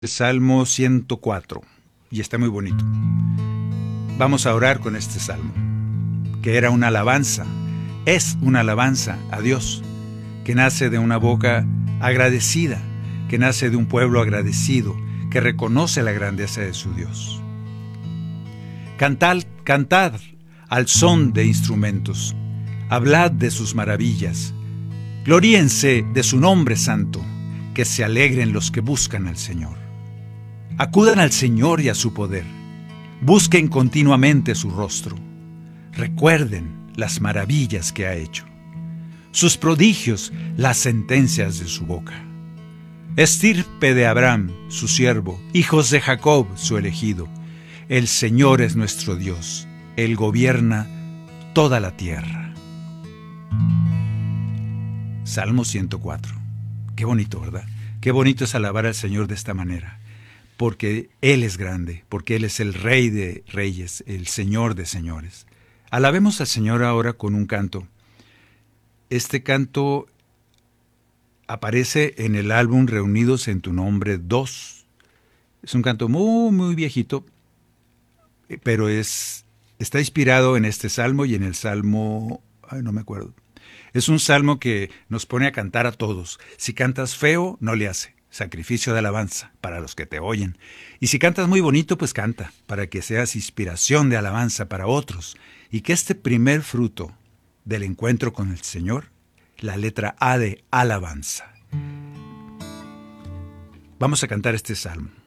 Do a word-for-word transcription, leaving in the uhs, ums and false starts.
Salmo ciento cuatro, y está muy bonito. Vamos a orar con este salmo, que era una alabanza, es una alabanza a Dios, que nace de una boca agradecida, que nace de un pueblo agradecido, que reconoce la grandeza de su Dios. Cantad, cantad al son de instrumentos, hablad de sus maravillas, gloríense de su nombre santo, que se alegren los que buscan al Señor. Acudan al Señor y a su poder, busquen continuamente su rostro, recuerden las maravillas que ha hecho, sus prodigios, las sentencias de su boca. Estirpe de Abraham, su siervo, hijos de Jacob, su elegido. El Señor es nuestro Dios, Él gobierna toda la tierra. Salmo ciento cuatro. Qué bonito, ¿verdad? Qué bonito es alabar al Señor de esta manera, porque Él es grande, porque Él es el Rey de reyes, el Señor de señores. Alabemos al Señor ahora con un canto. Este canto aparece en el álbum Reunidos en tu Nombre dos. Es un canto muy, muy viejito, pero es, está inspirado en este salmo y en el salmo, ay, no me acuerdo. Es un salmo que nos pone a cantar a todos. Si cantas feo, no le hace. Sacrificio de alabanza para los que te oyen. Y si cantas muy bonito, pues canta, para que seas inspiración de alabanza para otros. Y que este primer fruto del encuentro con el Señor, la letra A de alabanza. Vamos a cantar este salmo.